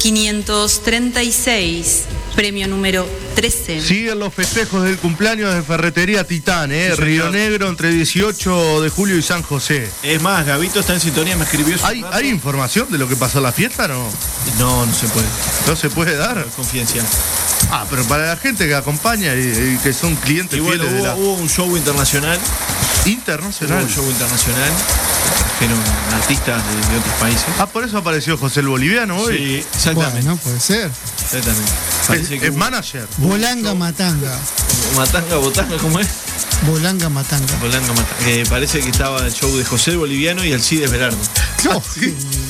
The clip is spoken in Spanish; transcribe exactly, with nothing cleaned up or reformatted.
quinientos treinta y seis, premio número trece. Siguen los festejos del cumpleaños de Ferretería Titán, ¿eh? Sí, Río Negro, entre dieciocho de julio y San José. Es más, Gabito está en sintonía, me escribió. ¿Hay, ¿Hay información de lo que pasó en la fiesta, no? No, no se puede. ¿No se puede dar? Es confidencial. Ah, pero para la gente que acompaña y, y que son clientes y bueno, fieles hubo, de la... hubo un show internacional. ¿Internacional? Hubo un show internacional. Trajeron artistas de, de otros países. Ah, por eso apareció José el Boliviano hoy. Sí, exactamente. Bueno, puede ser. Exactamente. Es, que es hubo... manager. Bolanga Matanga. Matanga, Botanga, ¿cómo es? Bolanga Matanga. Bolanga Matanga. Eh, parece que estaba el show de José el Boliviano y Alcides Berardo. No, sí.